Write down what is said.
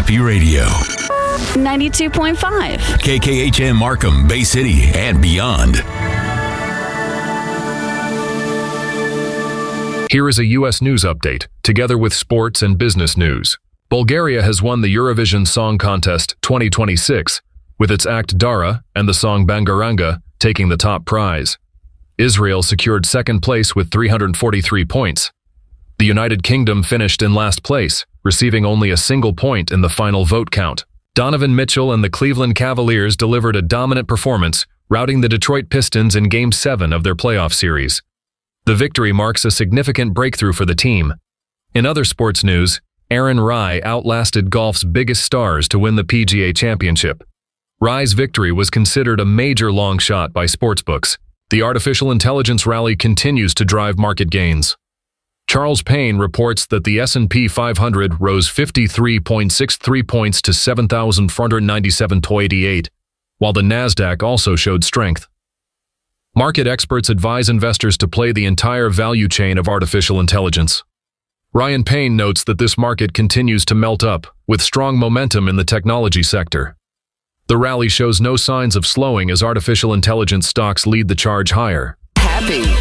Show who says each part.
Speaker 1: Happy Radio.
Speaker 2: 92.5.
Speaker 1: KKHM Markham, Bay City, and beyond.
Speaker 3: Here is a U.S. news update, together with sports and business news. Bulgaria has won the Eurovision Song Contest 2026, with its act Dara and the song Bangaranga taking the top prize. Israel secured second place with 343 points. The United Kingdom finished in last place, receiving only a single point in the final vote count. Donovan Mitchell and the Cleveland Cavaliers delivered a dominant performance, routing the Detroit Pistons in Game 7 of their playoff series. The victory marks a significant breakthrough for the team. In other sports news, Aaron Rai outlasted golf's biggest stars to win the PGA Championship. Rai's victory was considered a major long shot by sportsbooks. The artificial intelligence rally continues to drive market gains. Charles Payne reports that the S&P 500 rose 53.63 points to 7,497.88, while the Nasdaq also showed strength. Market experts advise investors to play the entire value chain of artificial intelligence. Ryan Payne notes that this market continues to melt up, with strong momentum in the technology sector. The rally shows no signs of slowing as artificial intelligence stocks lead the charge higher.
Speaker 2: Happy.